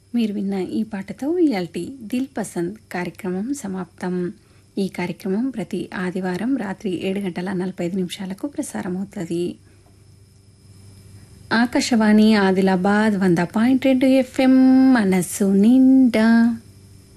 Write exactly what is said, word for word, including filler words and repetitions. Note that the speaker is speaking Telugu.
మీరు విన్న ఈ పాటతో ఇయాల్టి దిల్ పసంద్ కార్యక్రమం సమాప్తం. ఈ కార్యక్రమం ప్రతి ఆదివారం రాత్రి ఏడు గంటల నలభై ఐదు నిమిషాలకు ప్రసారమవుతుంది. ఆకాశవాణి ఆదిలాబాద్ వంద పాయింట్ రెండు ఎఫ్ఎం మనస్సు నిండా.